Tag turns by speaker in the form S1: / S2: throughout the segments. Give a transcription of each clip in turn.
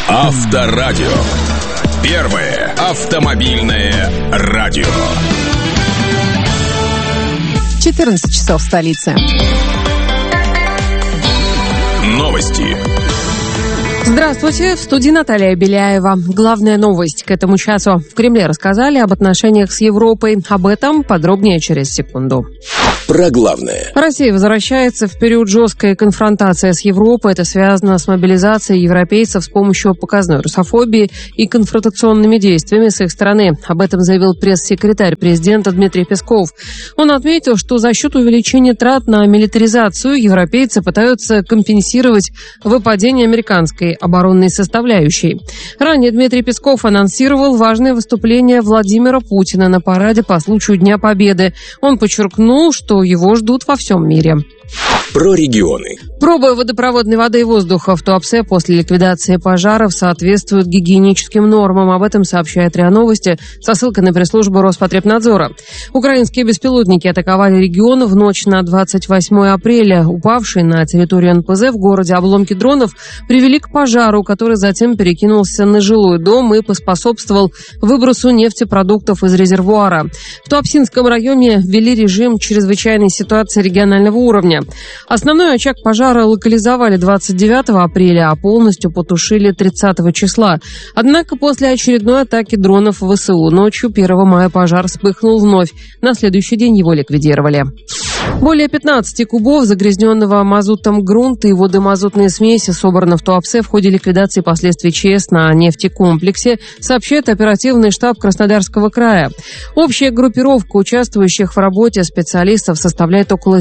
S1: Авторадио. Первое автомобильное радио.
S2: 14 часов в столице.
S1: Новости.
S2: Здравствуйте, в студии Наталья Беляева. Главная новость к этому часу. В Кремле рассказали об отношениях с Европой. Об этом подробнее через секунду.
S1: Про главное.
S2: Россия возвращается в период жесткой конфронтации с Европой. Это связано с мобилизацией европейцев с помощью показной русофобии и конфронтационными действиями с их стороны. Об этом заявил пресс-секретарь президента Дмитрий Песков. Он отметил, что за счет увеличения трат на милитаризацию европейцы пытаются компенсировать выпадение американской оборонной составляющей. Ранее Дмитрий Песков анонсировал важное выступление Владимира Путина на параде по случаю Дня Победы. Он подчеркнул, что его ждут во всем мире.
S1: Про регионы.
S2: Пробы водопроводной воды и воздуха в Туапсе после ликвидации пожаров соответствуют гигиеническим нормам. Об этом сообщает РИА Новости со ссылкой на пресс-службу Роспотребнадзора. Украинские беспилотники атаковали регион в ночь на 28 апреля. Упавшие на территорию НПЗ в городе обломки дронов привели к пожару, который затем перекинулся на жилой дом и поспособствовал выбросу нефтепродуктов из резервуара. В Туапсинском районе ввели режим чрезвычайной ситуации регионального уровня. Основной очаг пожара локализовали 29 апреля, а полностью потушили 30 числа. Однако после очередной атаки дронов ВСУ ночью 1 мая пожар вспыхнул вновь. На следующий день его ликвидировали. Более 15 кубов загрязненного мазутом грунта и водомазутные смеси собраны в Туапсе в ходе ликвидации последствий ЧС на нефтекомплексе, сообщает оперативный штаб Краснодарского края. Общая группировка участвующих в работе специалистов составляет около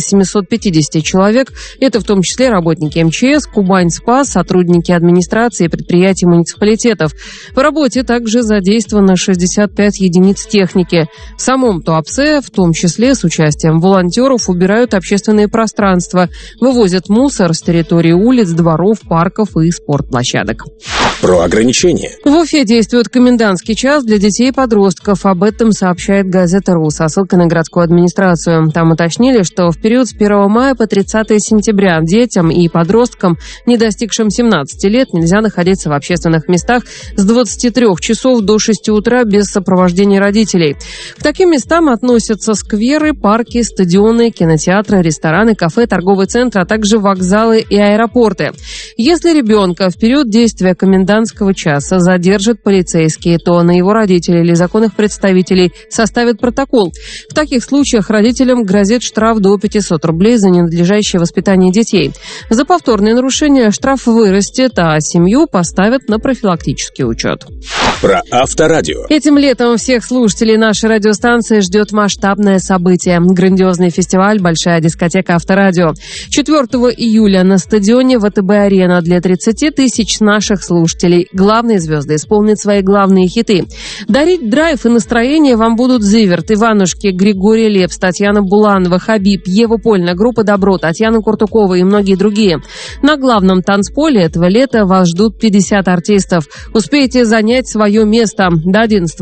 S2: 750 человек. Это в том числе работники МЧС, Кубань-Спас, сотрудники администрации и предприятий муниципалитетов. В работе также задействовано 65 единиц техники. В самом Туапсе, в том числе с участием волонтеров, убирают общественные пространства, вывозят мусор с территории улиц, дворов, парков и спортплощадок.
S1: Про ограничения.
S2: В Уфе действует комендантский час для детей и подростков.Об этом сообщает газета «Ру» со ссылкой на городскую администрацию. Там уточнили, что в период с 1 мая по 30 сентября детям и подросткам, не достигшим 17 лет, нельзя находиться в общественных местах с 23 часов до 6 утра без сопровождения родителей. К таким местам относятся скверы, парки, стадионы, кинотеатры, рестораны, кафе, торговые центры, а также вокзалы и аэропорты. Если ребенка в период действия комендантского часа задержат полицейские, то на его родителей или законных представителей составят протокол. В таких случаях родителям грозит штраф до 500 рублей за ненадлежащее воспитание детей. За повторные нарушения штраф вырастет, а семью поставят на профилактический учет.
S1: Про Авторадио.
S2: Этим летом всех слушателей нашей радиостанции ждет масштабное событие. Грандиозный фестиваль «Большая дискотека Авторадио». 4 июля на стадионе ВТБ-арена для 30 тысяч наших слушателей главные звезды исполнят свои главные хиты. Дарить драйв и настроение вам будут Зиверт, Иванушки, Григорий Лепс, Татьяна Буланова, Хабиб, Ева Польна, группа «Добро», Татьяна Куртукова и многие другие. На главном танцполе этого лета вас ждут 50 артистов. Успейте занять свое место. До 11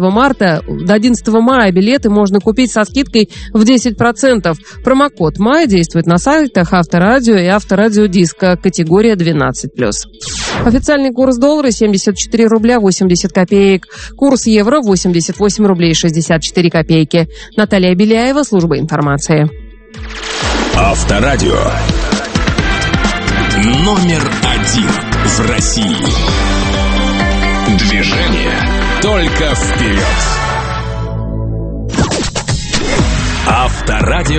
S2: мая билеты можно купить со скидкой в 10%. Промокод «Май» действует на сайтах Авторадио и Авторадио Диско, категория 12+. Официальный курс доллара 74 рубля 80 копеек. Курс евро 88 рублей 64 копейки. Наталья Беляева, служба информации.
S1: Авторадио. Номер 1 в России. Движение только вперед. Авторадио.